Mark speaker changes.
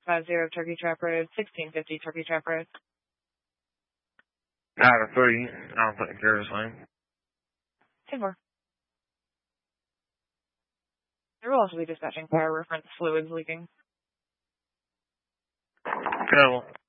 Speaker 1: 50 Turkey Trap Road, 1650 Turkey Trap Road.
Speaker 2: Out of 3, I don't think they're the same.
Speaker 1: 10-4. There will also be dispatching fire reference fluids leaking.
Speaker 2: Okay, well.